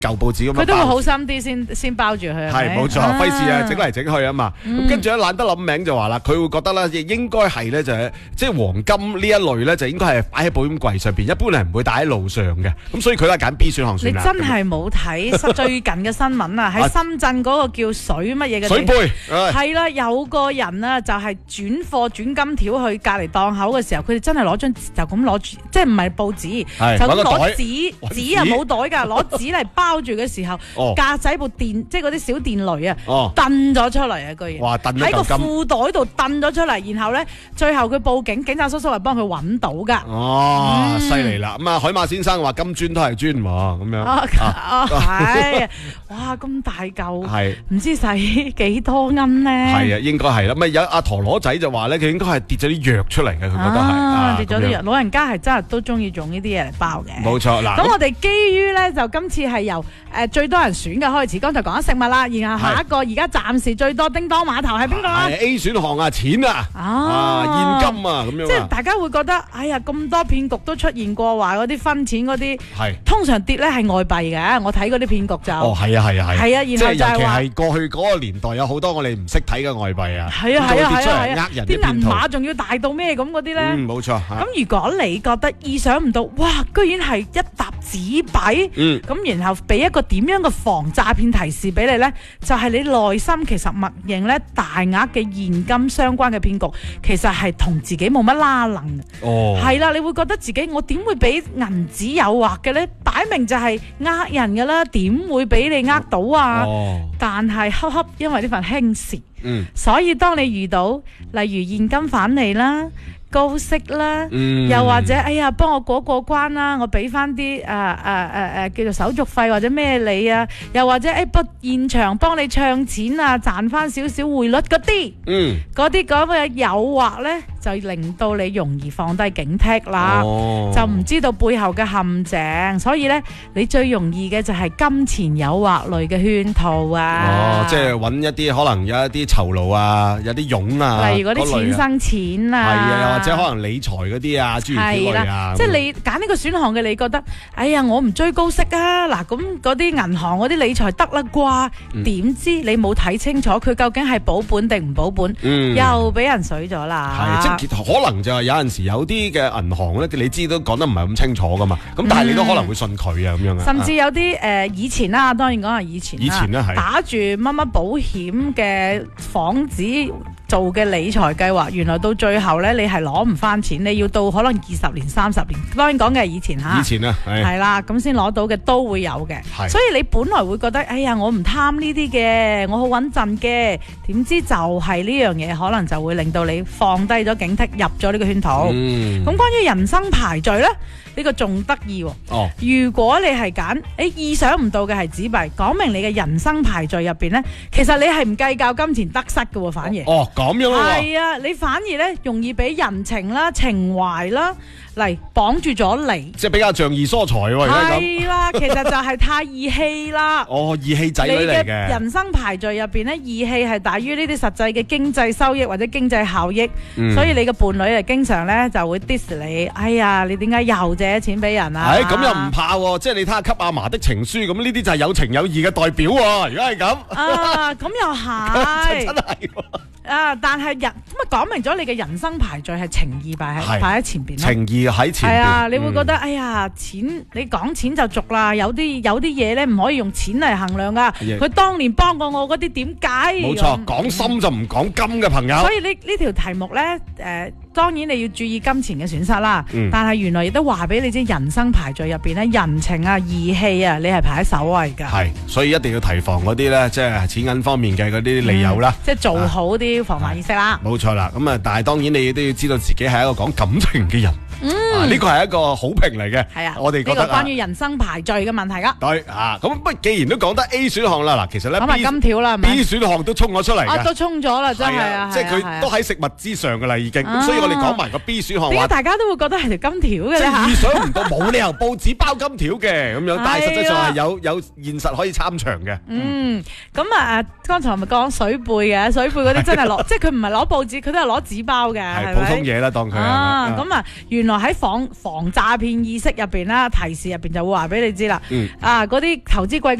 舊報紙咁樣。 佢都會好心啲先包住佢。 係冇錯，費事整嚟整去啊嘛。咁跟住咧懶得諗名就話啦，佢會覺得咧應該係咧就係即係黃金呢一類咧就應該係擺喺保險櫃上邊，一般係唔會帶喺路上嘅。咁所以佢都係揀 B 選項算啦。 你真係冇睇最近嘅新聞啊！喺深圳嗰個叫水乜嘢嘅水貝係啦，有個人啊就係轉貨轉金條去隔離檔口嘅時候，佢哋真係攞張就咁攞住，即係唔係報紙，就咁攞紙啊冇袋㗎，攞紙嚟包住嘅時候，駕駛部電即係嗰啲小電雷啊，掟咗出嚟啊！居然喺個褲袋度掟咗出嚟，然後咧最後佢報警，警察叔叔係幫佢揾到㗎。 哦，犀利啦！咁啊，海馬先生話金磚都係磚喎，咁樣係哇咁大嚿，係唔知使幾多銀咧？ 係啊，應該係啦。咪有阿陀螺仔就話咧，佢應該係跌咗啲藥出嚟嘅，佢覺得係跌咗啲藥。老人家係真係都中意用呢啲嘢嚟包嘅。 冇錯嗱。 咁我哋基於咧就今次係由最多人選嘅開始，剛才講咗食物啦，然後下一個而家暫時最多叮當碼頭係邊個啊 ？A 選項啊，錢啊，現金啊咁樣。 即係大家會覺得，哎呀咁多騙局都出現過，話嗰啲分錢嗰啲，通常跌咧係外幣嘅。我睇嗰啲騙局就係啊，然後就係話尤其係過去嗰個年代有好多我哋唔識睇嘅外幣啊， 係啊， 啲銀碼仲要大到咩咁嗰啲咧？ 冇錯。 咁如果你覺得意想唔到，哇，居然係一沓紙幣，咁然後俾一個點樣嘅防詐騙提示俾你咧，就係你內心其實默認咧大額嘅現金相關嘅騙局，其實係同自己冇乜拉能嘅。係啦，你會覺得自己我點會俾銀紙誘惑嘅咧？擺明就係呃人㗎啦，點會俾你呃到啊？但係恰恰因為呢份輕視，所以當你遇到例如現金返嚟啦、高息啦，又或者哎呀幫我過關啦，我俾翻啲叫做手續費或者咩你啊，又或者現場幫你唱錢啊，賺翻少少匯率嗰啲，嗰啲咁嘅誘惑咧，就令到你容易放低警惕啦，就唔知道背後嘅陷阱，所以咧你最容易嘅就係金錢誘惑類嘅圈套啊， 即係揾一啲可能有一啲酬勞啊，有啲傭啊， 例如嗰啲錢生錢啊， 係啊，或者可能理財嗰啲啊，諸如此類啊， 即係你揀呢個選項嘅，你覺得哎呀我唔追高息啊，嗱咁嗰啲銀行嗰啲理財得啦啩，點知你冇睇清楚佢究竟係保本定唔保本，又俾人水咗啦。 即係可能就係有陣時有啲嘅銀行咧，你知都講得唔係咁清楚噶嘛，咁但係你都可能會信佢啊咁樣啊。 甚至有啲以前啦，當然講係以前啦，打住乜乜保險嘅幌子做嘅理財計劃，原來到最後咧你係攞唔翻錢，你要到可能20年、30年，當然講嘅係以前嚇。 以前啊， 係啦，咁先攞到嘅都會有嘅。所以你本來會覺得，哎呀，我唔貪呢啲嘅，我好穩陣嘅，點知就係呢樣嘢，可能就會令到你放低咗警惕，入咗呢個圈套。咁關於人生排序咧，呢個仲得意喎。如果你係揀，意想唔到嘅係紙幣，講明你嘅人生排序入邊咧，其實你係唔計較金錢得失嘅喎，反而。 咁樣啊？ 係啊，你反而咧容易俾人情啦、情懷啦嚟綁住咗你， 即係比較仗義疏財喎。 係啦，其實就係太義氣啦。 義氣仔女嚟嘅。 人生排序入邊咧，義氣係大於呢啲實際嘅經濟收益或者經濟效益，所以你嘅伴侶係經常咧就會 diss 你。哎呀，你點解又借錢俾人啊？ 咁又唔怕喎，即係你睇下給阿嫲的情書，咁呢啲就係有情有義嘅代表喎。如果係咁， 咁又係， 真係。 但係咁講明咗你嘅人生排序係情義排喺前邊， 情義喺前邊。係啊，你會覺得哎呀錢，你講錢就俗啦，有啲嘢咧唔可以用錢嚟衡量噶。佢當年幫過我嗰啲點解？ 冇錯，講心就唔講金嘅朋友。 所以呢條題目咧，當然你要注意金錢嘅損失啦。但係原來亦都話俾你知，人生排序入邊咧，人情啊、義氣啊，你係排喺首位噶。係， 所以一定要提防嗰啲咧，即係錢銀方面嘅嗰啲利誘啦。 即係做好啲防範意識啦。 冇錯啦，咁啊，但係當然你都要知道自己係一個講感情嘅人。呢個係一個好評嚟嘅。係啊，我哋覺得呢個關於人生排序嘅問題噶。 對咁不既然都講得 A 選項啦，嗱，其實咧講埋金條啦，係咪 B 選項都衝咗出嚟。都衝咗啦，真係啊， 即係佢都喺食物之上噶啦，已經。咁所以我哋講埋個 B 選項。 點解大家都會覺得係條金條嘅咧？ 即係意想唔到，冇理由報紙包金條嘅咁樣，但係實際上係有現實可以參詳嘅。 咁啊，剛才咪講水貝嘅，水貝嗰啲真係攞，即係佢唔係攞報紙，佢都係攞紙包嘅，係咪？ 普通嘢啦，當佢。 咁啊，原來喺房講防詐騙意識入邊啦，提示入邊就會話俾你知啦。嗰啲投資貴